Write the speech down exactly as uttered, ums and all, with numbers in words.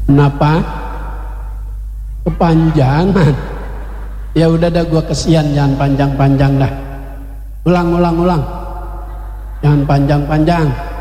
Kenapa? Kepanjangan. Ya udah dah, gua kesian, jangan panjang-panjang dah. Ulang, ulang, ulang. Jangan panjang-panjang.